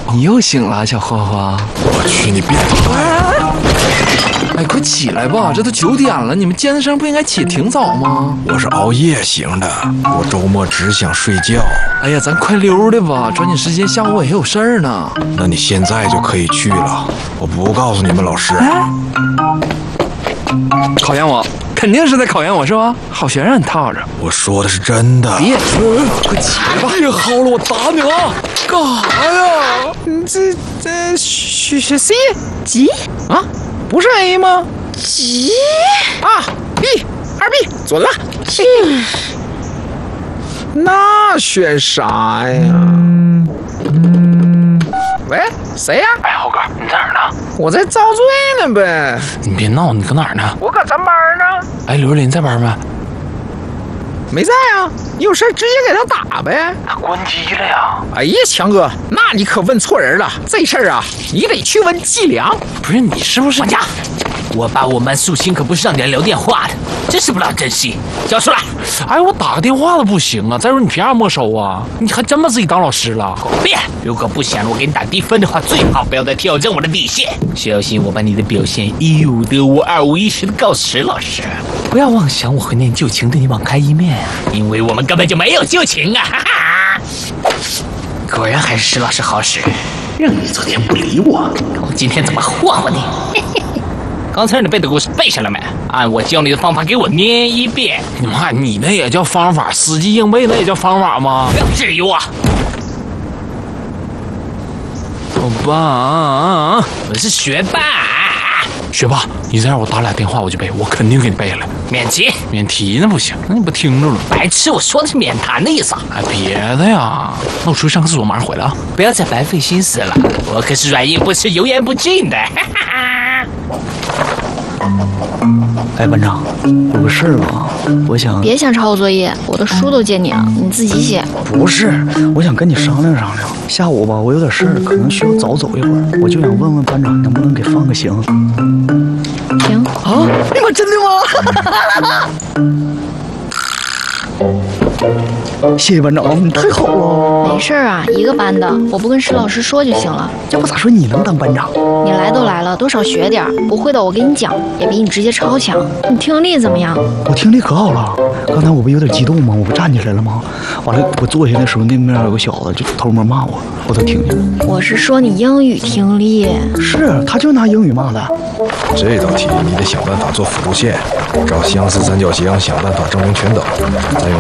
你又醒了，小霍霍。 我去，你变态！ 哎，快起来吧，这都9点了，你们健身不应该起挺早吗？ 我是熬夜型的，我周末只想睡觉。 哎呀，咱快溜达吧，抓紧时间，下午我也有事儿呢。 那你现在就可以去了，我不告诉你们老师。 考验我，肯定是在考验我是吧？好悬让你套着。 我说的是真的。 别，快起来吧！ 别薅了，我打你了！ 干啥呀？你这学 C 几啊？不是 A 吗？ 几啊 B，2B 准了。那选啥呀？喂，谁呀？ 哎，浩哥，你在哪儿呢？ 我在遭罪呢呗。 你别闹，你搁哪儿呢？ 我搁咱班呢。 哎，刘若琳在班没？ 没在啊，你有事直接给他打呗。 他关机了呀。 哎呀，强哥，那你可问错人了。这事儿啊，你得去问季良。 不是你是不是？ 管家，我把我们素心可不是让你来聊电话的，真是不老珍惜。交出来！ 哎，我打个电话都不行啊！再说你凭啥没收啊？你还真把自己当老师了？ 别！如果不想我给你打低分的话，最好不要再挑战我的底线。小心我把你的表现一五得五，二五一十的告诉石老师。不要妄想我会念旧情对你网开一面，因为我们根本就没有旧情啊！哈哈！果然还是石老师好使，让你昨天不理我，我今天怎么霍霍你？刚才你背的故事背下来没？按我教你的方法给我念一遍。 你妈，你那也叫方法？死记硬背那也叫方法吗？ 不要质疑我。 好吧， 我是学霸。 学霸，你再让我打俩电话我就背，我肯定给你背了。 免提， 免提那不行，那你不听着了？ 白痴，我说的是免谈的意思。 哎，别的呀，那我出去上个厕所，马上回来啊！ 不要再白费心思了，我可是软硬不吃、油盐不进的。哈哈。 哎，班长，有个事儿吧，我想别想抄我作业，我的书都借你了，你自己写。 不是，我想跟你商量商量。下午吧，我有点事儿，可能需要早走一会儿，我就想问问班长能不能给放个行。 行啊？你妈真的吗？谢谢班长，你太好了。 没事儿啊，一个班的，我不跟石老师说就行了。 要不咋说你能当班长？ 你来都来了，多少学点儿，不会的我给你讲，也比你直接抄强。你听力怎么样？ 我听力可好了，刚才我不有点激动吗？我不站起来了吗？完了，我坐下的时候，那边有个小子就偷摸骂我，我都听见了。 我是说你英语听力。 是，他就拿英语骂的。 这道题你得想办法做辅助线，找相似三角形想办法证明全等，再用